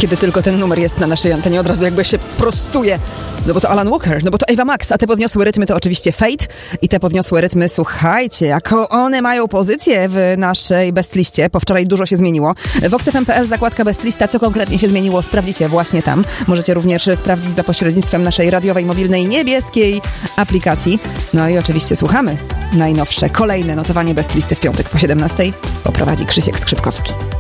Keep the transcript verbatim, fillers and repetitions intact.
Kiedy tylko ten numer jest na naszej antenie, od razu jakby się prostuje. No bo to Alan Walker, no bo to Ava Max, a te podniosłe rytmy to oczywiście Fate i te podniosłe rytmy, słuchajcie, jaką one mają pozycję w naszej bestliście. Po wczoraj dużo się zmieniło. vox f m kropka p l, zakładka bestlista, co konkretnie się zmieniło, sprawdzicie właśnie tam. Możecie również sprawdzić za pośrednictwem naszej radiowej, mobilnej, niebieskiej aplikacji. No i oczywiście słuchamy najnowsze, kolejne notowanie bestlisty w piątek po siedemnastej poprowadzi Krzysiek Skrzypkowski.